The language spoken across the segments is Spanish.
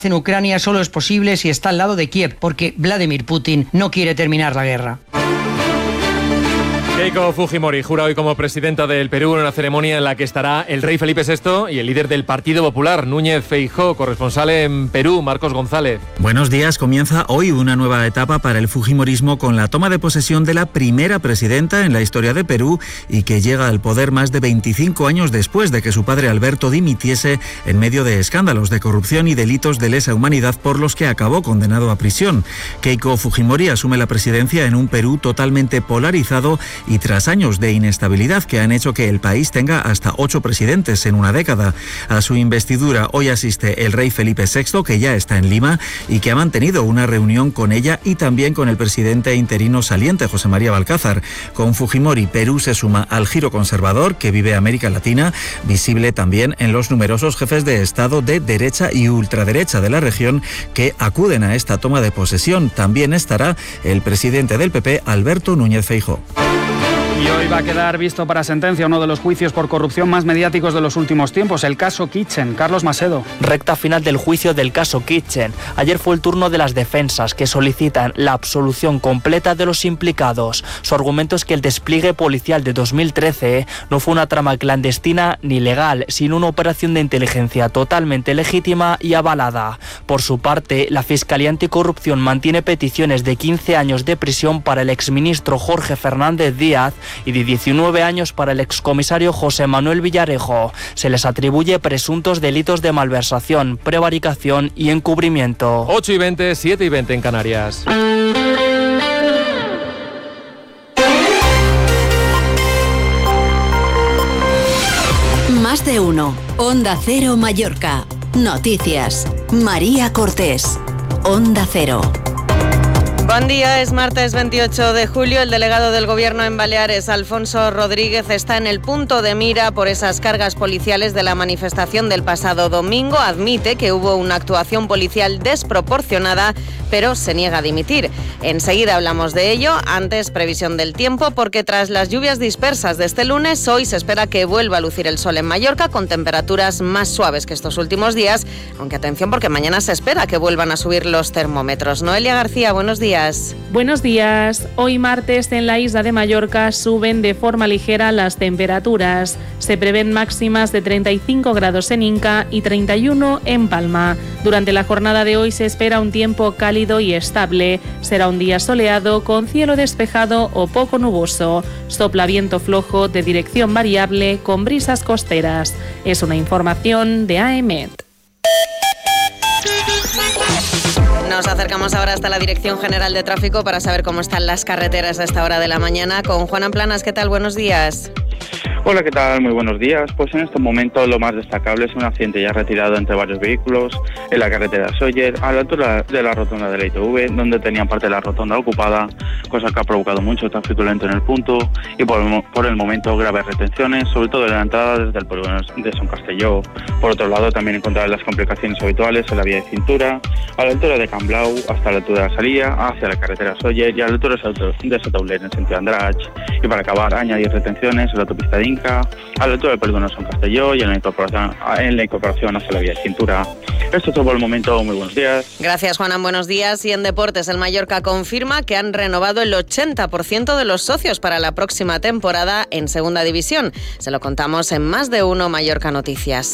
En Ucrania solo es posible si está al lado de Kiev, porque Vladimir Putin no quiere terminar la guerra. Keiko Fujimori jura hoy como presidenta del Perú en una ceremonia en la que estará el rey Felipe VI y el líder del Partido Popular, Núñez Feijóo. Corresponsal en Perú, Marcos González. Buenos días. Comienza hoy una nueva etapa para el fujimorismo con la toma de posesión de la primera presidenta en la historia de Perú y que llega al poder más de 25 años después de que su padre Alberto dimitiese en medio de escándalos de corrupción y delitos de lesa humanidad por los que acabó condenado a prisión. Keiko Fujimori asume la presidencia en un Perú totalmente polarizado y tras años de inestabilidad que han hecho que el país tenga hasta 8 presidentes en una década. A su investidura hoy asiste el rey Felipe VI, que ya está en Lima y que ha mantenido una reunión con ella y también con el presidente interino saliente, José María Balcázar. Con Fujimori, Perú se suma al giro conservador que vive América Latina, visible también en los numerosos jefes de Estado de derecha y ultraderecha de la región que acuden a esta toma de posesión. También estará el presidente del PP, Alberto Núñez Feijóo. Y hoy va a quedar visto para sentencia uno de los juicios por corrupción más mediáticos de los últimos tiempos, el caso Kitchen. Carlos Macedo. Recta final del juicio del caso Kitchen. Ayer fue el turno de las defensas, que solicitan la absolución completa de los implicados. Su argumento es que el despliegue policial de 2013 no fue una trama clandestina ni legal, sino una operación de inteligencia totalmente legítima y avalada. Por su parte, la Fiscalía Anticorrupción mantiene peticiones de 15 años de prisión para el exministro Jorge Fernández Díaz y de 19 años para el excomisario José Manuel Villarejo. Se les atribuye presuntos delitos de malversación, prevaricación y encubrimiento. 8:20, 7:20 en Canarias. Más de uno. Onda Cero Mallorca. Noticias. María Cortés. Onda Cero. Buen día, es martes 28 de julio. El delegado del Gobierno en Baleares, Alfonso Rodríguez, está en el punto de mira por esas cargas policiales de la manifestación del pasado domingo. Admite que hubo una actuación policial desproporcionada, pero se niega a dimitir. Enseguida hablamos de ello. Antes, previsión del tiempo, porque tras las lluvias dispersas de este lunes, hoy se espera que vuelva a lucir el sol en Mallorca, con temperaturas más suaves que estos últimos días, aunque atención porque mañana se espera que vuelvan a subir los termómetros. Noelia García, buenos días. Buenos días. Hoy martes en la isla de Mallorca suben de forma ligera las temperaturas. Se prevén máximas de 35 grados en Inca y 31 en Palma. Durante la jornada de hoy se espera un tiempo cálido y estable. Será un día soleado con cielo despejado o poco nuboso. Sopla viento flojo de dirección variable con brisas costeras. Es una información de AEMET. Nos acercamos ahora hasta la Dirección General de Tráfico para saber cómo están las carreteras a esta hora de la mañana. Con Juan Planas, ¿qué tal? Buenos días. Hola, ¿qué tal? Muy buenos días. Pues en este momento lo más destacable es un accidente ya retirado entre varios vehículos en la carretera Sóller, a la altura de la rotonda de la ITV, donde tenían parte de la rotonda ocupada, cosa que ha provocado mucho tráfico lento en el punto y por el momento graves retenciones, sobre todo en la entrada desde el polígono de Son Castelló. Por otro lado, también encontrar las complicaciones habituales en la vía de cintura, a la altura de Camblau, hasta la altura de la salida, hacia la carretera Sóller y a la altura de Sotauler en sentido Andratx. Y para acabar, añadir retenciones en la autopista de Inca, a la altura del polígono Son Castelló y en la incorporación hacia la vía de cintura. Esto es todo por el momento. Muy buenos días. Gracias, Juanan. Buenos días. Y en deportes, el Mallorca confirma que han renovado el 80% de los socios para la próxima temporada en Segunda División. Se lo contamos en Más de Uno Mallorca Noticias.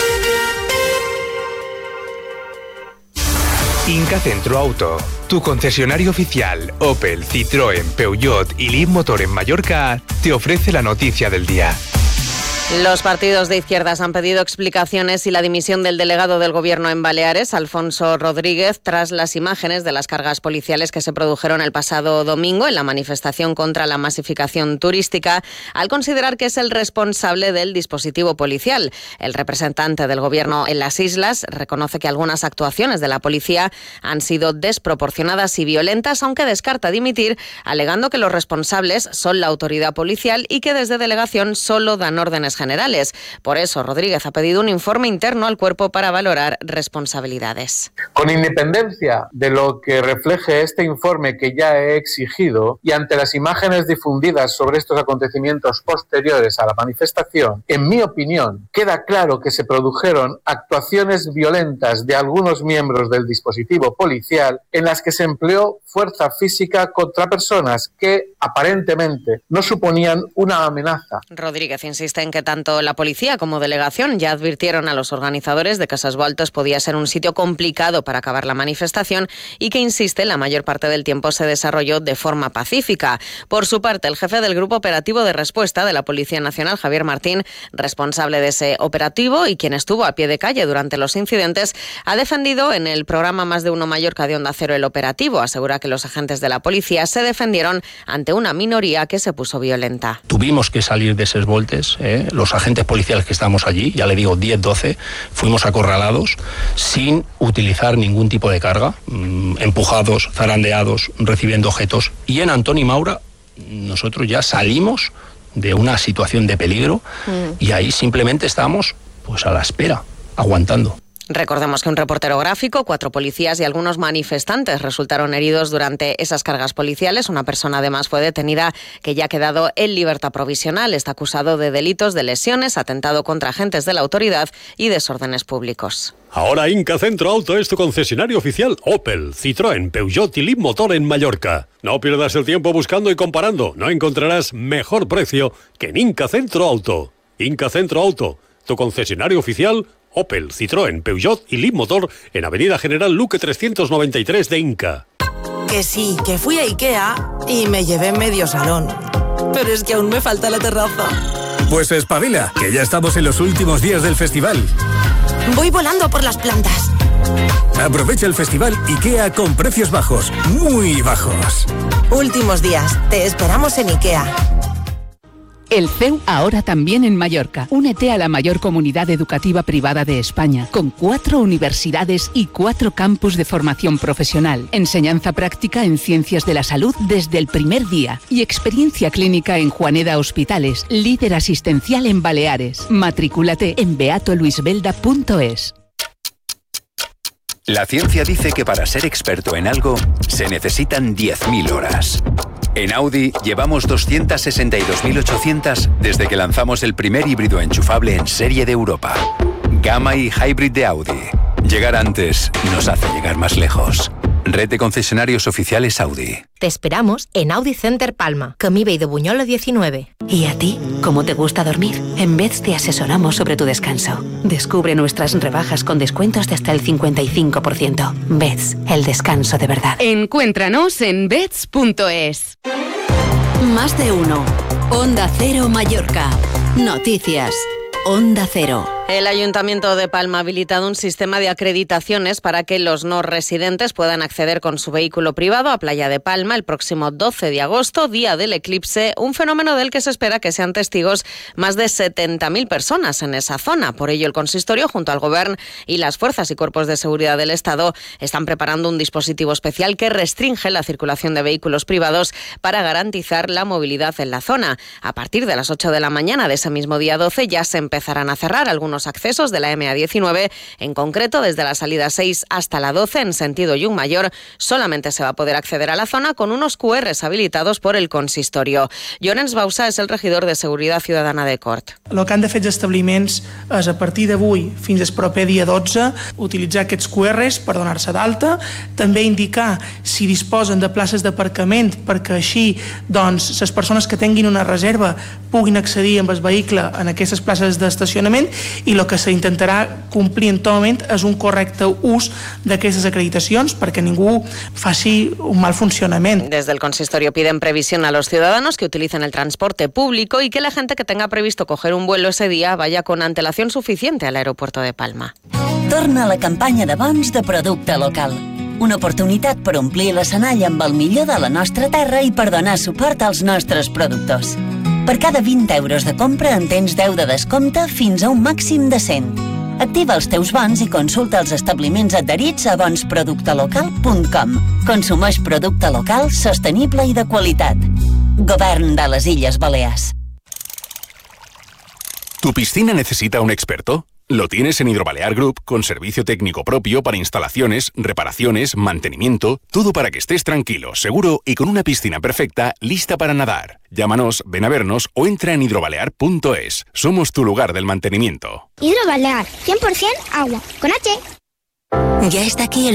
Inca Centro Auto, tu concesionario oficial Opel, Citroën, Peugeot y Leapmotor en Mallorca, te ofrece la noticia del día. Los partidos de izquierdas han pedido explicaciones y la dimisión del delegado del Gobierno en Baleares, Alfonso Rodríguez, tras las imágenes de las cargas policiales que se produjeron el pasado domingo en la manifestación contra la masificación turística, al considerar que es el responsable del dispositivo policial. El representante del Gobierno en las islas reconoce que algunas actuaciones de la policía han sido desproporcionadas y violentas, aunque descarta dimitir, alegando que los responsables son la autoridad policial y que desde delegación solo dan órdenes generales. Por eso, Rodríguez ha pedido un informe interno al cuerpo para valorar responsabilidades. Con independencia de lo que refleje este informe que ya he exigido y ante las imágenes difundidas sobre estos acontecimientos posteriores a la manifestación, en mi opinión, queda claro que se produjeron actuaciones violentas de algunos miembros del dispositivo policial en las que se empleó fuerza física contra personas que aparentemente no suponían una amenaza. Rodríguez insiste en que tanto la policía como delegación ya advirtieron a los organizadores de que esas vueltas podía ser un sitio complicado para acabar la manifestación y que, insiste, la mayor parte del tiempo se desarrolló de forma pacífica. Por su parte, el jefe del Grupo Operativo de Respuesta de la Policía Nacional, Javier Martín, responsable de ese operativo y quien estuvo a pie de calle durante los incidentes, ha defendido en el programa Más de Uno Mallorca de Onda Cero el operativo. Asegura que los agentes de la policía se defendieron ante una minoría que se puso violenta. Tuvimos que salir de esos voltes, los agentes policiales que estamos allí, ya le digo 10, 12, fuimos acorralados sin utilizar ningún tipo de carga, empujados, zarandeados, recibiendo objetos. Y en Antoni Maura nosotros ya salimos de una situación de peligro y ahí simplemente estábamos pues a la espera, aguantando. Recordemos que un reportero gráfico, 4 policías y algunos manifestantes resultaron heridos durante esas cargas policiales. Una persona además fue detenida que ya ha quedado en libertad provisional. Está acusado de delitos de lesiones, atentado contra agentes de la autoridad y desórdenes públicos. Ahora Inca Centro Auto es tu concesionario oficial Opel, Citroën, Peugeot y Leapmotor en Mallorca. No pierdas el tiempo buscando y comparando. No encontrarás mejor precio que en Inca Centro Auto. Inca Centro Auto, tu concesionario oficial Opel, Citroën, Peugeot y Leapmotor en Avenida General Luque 393 de Inca. Que sí, que fui a Ikea y me llevé medio salón. Pero es que aún me falta la terraza. Pues espabila, que ya estamos en los últimos días del festival. Voy volando por las plantas. Aprovecha el festival IKEA con precios bajos, muy bajos. Últimos días, te esperamos en Ikea. El CEU ahora también en Mallorca. Únete a la mayor comunidad educativa privada de España, con 4 universidades y 4 campus de formación profesional, enseñanza práctica en ciencias de la salud desde el primer día y experiencia clínica en Juaneda Hospitales, líder asistencial en Baleares. Matrículate en beatoluisbelda.es. La ciencia dice que para ser experto en algo se necesitan 10.000 horas. En Audi llevamos 262.800 desde que lanzamos el primer híbrido enchufable en serie de Europa. Gamma y Hybrid de Audi. Llegar antes nos hace llegar más lejos. Red de concesionarios oficiales Audi. Te esperamos en Audi Center Palma, Camí Vell de Buñola 19. ¿Y a ti? ¿Cómo te gusta dormir? En Beds te asesoramos sobre tu descanso. Descubre nuestras rebajas con descuentos de hasta el 55%. Beds, el descanso de verdad. Encuéntranos en beds.es. Más de uno. Onda Cero Mallorca. Noticias. Onda Cero. El Ayuntamiento de Palma ha habilitado un sistema de acreditaciones para que los no residentes puedan acceder con su vehículo privado a Playa de Palma el próximo 12 de agosto, día del eclipse, un fenómeno del que se espera que sean testigos más de 70.000 personas en esa zona. Por ello, el consistorio, junto al Gobierno y las fuerzas y cuerpos de seguridad del Estado, están preparando un dispositivo especial que restringe la circulación de vehículos privados para garantizar la movilidad en la zona. A partir de las 8 de la mañana de ese mismo día 12 ya se empezarán a cerrar algunos accesos de la MA19, en concreto desde la salida 6 hasta la 12 en sentido Llucmayor. Solamente se va a poder acceder a la zona con unos QRs habilitados por el consistorio. Llorenç Bausa és el regidor de Seguretat Ciutadana de Cort. El que han de fer els establiments és, a partir d'avui fins al proper dia 12, utilitzar aquests QRs per donar-se d'alta, també indicar si disposen de places d'aparcament perquè així doncs, les persones que tinguin una reserva puguin accedir amb el vehicle en aquestes places d'estacionament, i el que s'intentarà complir en tot moment és un correcte ús d'aquestes acreditacions perquè ningú faci un mal funcionament. Desde el consistorio piden previsión a los ciudadanos que utilicen el transporte público y que la gente que tenga previsto coger un vuelo ese día vaya con antelación suficiente al aeropuerto de Palma. Torna la campanya de bons de producte local. Una oportunitat per omplir l'escenari amb el millor de la nostra terra i per donar suport als nostres productors. Per cada 20 euros de compra en tens 10 de descompte fins a un màxim de 100. Activa els teus bons i consulta els establiments adherits a bonsproductelocal.com. Consumeix producte local, sostenible i de qualitat. Govern de les Illes Balears. ¿Tu piscina necesita un experto? Lo tienes en Hidrobalear Group, con servicio técnico propio para instalaciones, reparaciones, mantenimiento, todo para que estés tranquilo, seguro y con una piscina perfecta, lista para nadar. Llámanos, ven a vernos o entra en hidrobalear.es. Somos tu lugar del mantenimiento. Hidrobalear, 100% agua, con H. Ya está aquí el